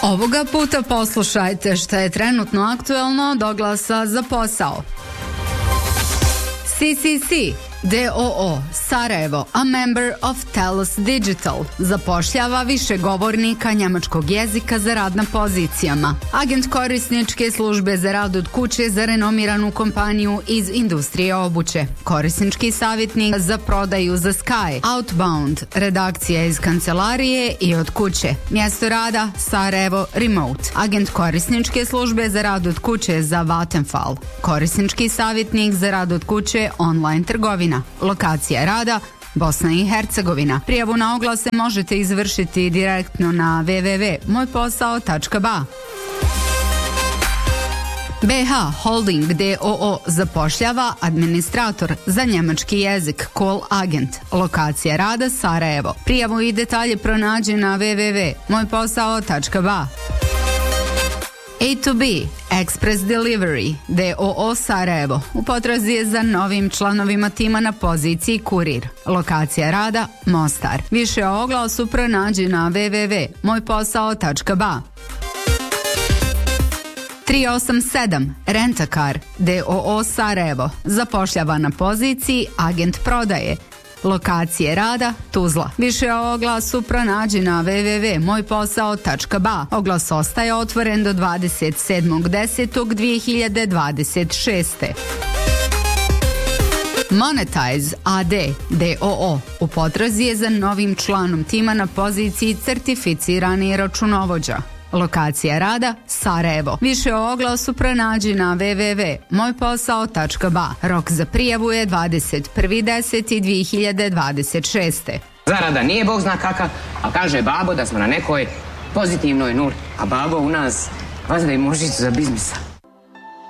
Ovoga puta poslušajte šta je trenutno aktuelno od oglasa za posao. CCC DOO Sarajevo, a member of Telos Digital, zapošljava više govornika njemačkog jezika za rad na pozicijama. Agent korisničke službe za rad od kuće za renomiranu kompaniju iz industrije obuće. Korisnički savjetnik za prodaju za Sky, Outbound, redakcija iz kancelarije i od kuće. Mjesto rada Sarajevo Remote. Agent korisničke službe za rad od kuće za Vattenfall. Korisnički savjetnik za rad od kuće online trgovina. Lokacija rada Bosna i Hercegovina. Prijavu na oglase možete izvršiti direktno na www.mojposao.ba. BH Holding DOO zapošljava administrator za njemački jezik call agent. Lokacija rada Sarajevo. Prijavu i detalje pronađi na www.mojposao.ba. A2B Express Delivery DOO Sarajevo u potrazi je za novim članovima tima na poziciji kurir. Lokacija rada Mostar. Više o oglasu pronađi na www.mojposao.ba. 387 Rent-A-Car DOO Sarajevo zapošljava na poziciji agent prodaje. Lokacije rada Tuzla. Više o oglasu pronađi na www.mojposao.ba. Oglas ostaje otvoren do 27.10.2026. Monetize AD DOO u potrazi je za novim članom tima na poziciji certificirani računovođa. Lokacija rada Sarajevo. Više o oglasu pronađi na www.mojposao.ba. Rok za prijavu je 21.10.2026. Zarada nije bog zna kaka, a kaže babo da smo na nekoj pozitivnoj nuli. A babo u nas vazda i možicu za biznisa.